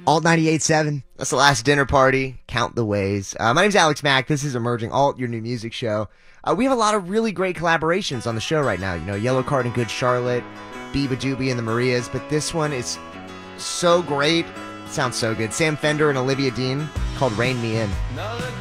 Alt 98.7. That's The Last Dinner Party. Count the Ways. My name's Alex Mack. This is Emerging Alt, your new music show. We have a lot of really great collaborations on the show right now. You know, Yellow Card and Good Charlotte, Biba Doobie and the Marias. But this one is so great. It sounds so good. Sam Fender and Olivia Dean, called Rain Me In. Another